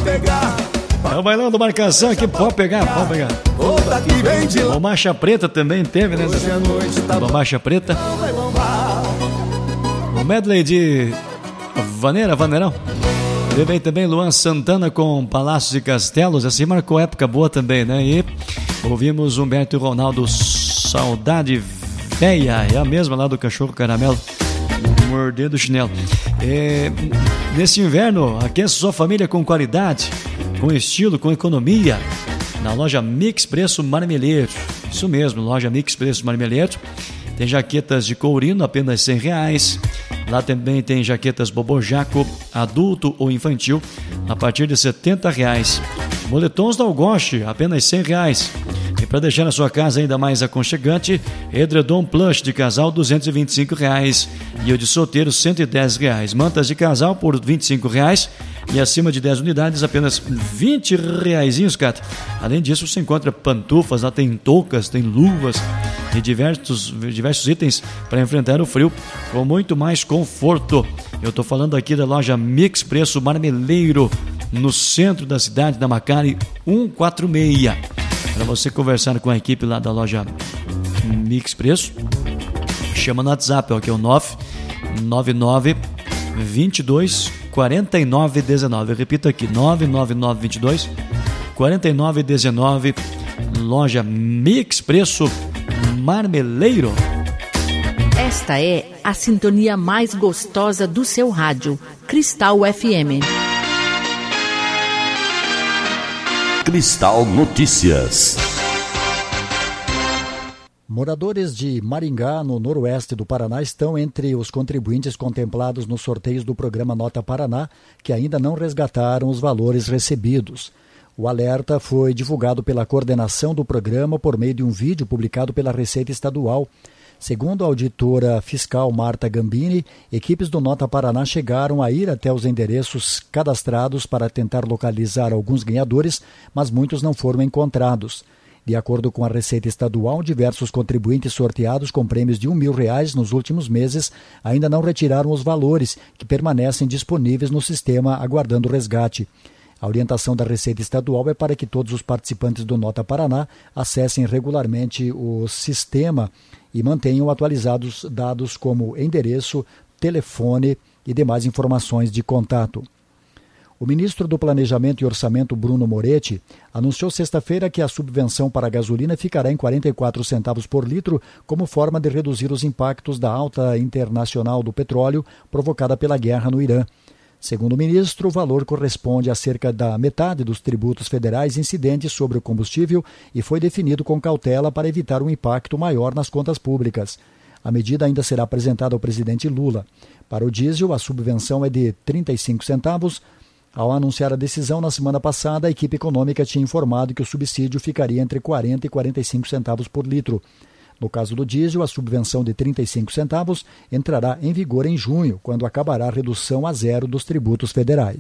É o bailão do Marcação aqui, pode pegar. Bombacha Preta também teve, né? Bombacha Preta. O medley de Vaneirão. Teve aí também Luan Santana com Palácios e Castelos, assim marcou época boa também, né? E ouvimos Humberto e Ronaldo, Saudade Véia, é a mesma lá do Cachorro Caramelo, Mordendo o Chinelo. Nesse inverno, aqueça sua família com qualidade, com estilo, com economia, na loja Mix Preço Marmeleiro. Isso mesmo, loja Mix Preço Marmeleiro. Tem jaquetas de courino, apenas R$100. Lá também tem jaquetas Bobojaco, adulto ou infantil, a partir de R$70. Moletons da Algoche, apenas R$100. E para deixar a sua casa ainda mais aconchegante, edredom plush de casal, R$225. E o de solteiro, R$110. Mantas de casal por R$25. E acima de 10 unidades, apenas R$20, cara. Além disso, você encontra pantufas, lá tem toucas, tem luvas e diversos itens para enfrentar o frio com muito mais conforto. Eu estou falando aqui da loja Mix Preço Marmeleiro, no centro da cidade, da Macari 146. Para você conversar com a equipe lá da loja Mix Preço, chama no WhatsApp, que é o 999 22 49 19. Eu repito aqui, 999 22 49 19. Loja Mix Preço Marmeleiro. Esta é a sintonia mais gostosa do seu rádio, Cristal FM. Cristal Notícias. Moradores de Maringá, no noroeste do Paraná, estão entre os contribuintes contemplados nos sorteios do programa Nota Paraná, que ainda não resgataram os valores recebidos. O alerta foi divulgado pela coordenação do programa por meio de um vídeo publicado pela Receita Estadual. Segundo a auditora fiscal Marta Gambini, equipes do Nota Paraná chegaram a ir até os endereços cadastrados para tentar localizar alguns ganhadores, mas muitos não foram encontrados. De acordo com a Receita Estadual, diversos contribuintes sorteados com prêmios de R$1.000 nos últimos meses ainda não retiraram os valores, que permanecem disponíveis no sistema aguardando resgate. A orientação da Receita Estadual é para que todos os participantes do Nota Paraná acessem regularmente o sistema e mantenham atualizados dados como endereço, telefone e demais informações de contato. O ministro do Planejamento e Orçamento, Bruno Moretti, anunciou sexta-feira que a subvenção para a gasolina ficará em 44 centavos por litro como forma de reduzir os impactos da alta internacional do petróleo provocada pela guerra no Irã. Segundo o ministro, o valor corresponde a cerca da metade dos tributos federais incidentes sobre o combustível e foi definido com cautela para evitar um impacto maior nas contas públicas. A medida ainda será apresentada ao presidente Lula. Para o diesel, a subvenção é de 35 centavos. Ao anunciar a decisão na semana passada, a equipe econômica tinha informado que o subsídio ficaria entre 40 e 45 centavos por litro. No caso do diesel, a subvenção de 35 centavos entrará em vigor em junho, quando acabará a redução a zero dos tributos federais.